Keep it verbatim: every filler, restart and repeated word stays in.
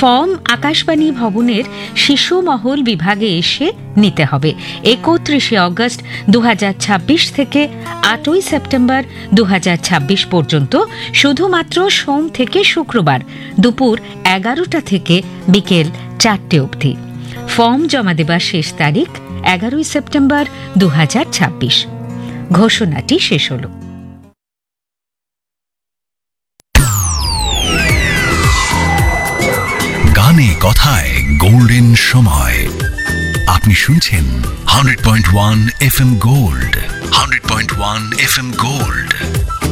Form Akashvani ভবনের শিশু মহল বিভাগে এসে নিতে হবে। একত্রিশে অগস্ট দু হাজার ছাব্বিশ থেকে আটই সেপ্টেম্বর দু হাজার ছাব্বিশ পর্যন্ত শুধুমাত্র সোম থেকে শুক্রবার দুপুর এগারোটা থেকে বিকেল চারটে অবধি। ফর্ম জমা দেবার শেষ তারিখ এগারোই সেপ্টেম্বর দু হাজার ছাব্বিশ। ঘোষণাটি শেষ হল। গানে কথায় গোল্ডেন সময়। আপনি শুনছেন hundred point one F M gold. Hundred point one F M gold.